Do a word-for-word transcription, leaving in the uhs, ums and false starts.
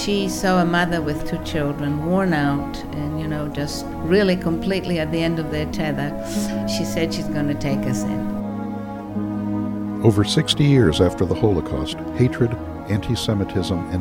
she saw a mother with two children, worn out and, you know, just really completely at the end of their tether. She said she's going to take us in. Over sixty years after the Holocaust, hatred, anti-Semitism, and